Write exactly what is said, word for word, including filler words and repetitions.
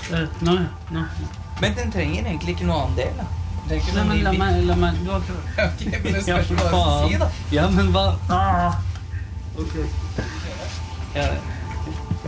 Uh, nå, nå. Men den trenger egentlig ikke noe annen del, da. Den trenger ikke Nei, noe men ny la bit. meg, la meg, du har prøvd. Ok, men det Ja, spørs for hva du faen. sier, da. Ja, men hva? Ah. Ok. Ja,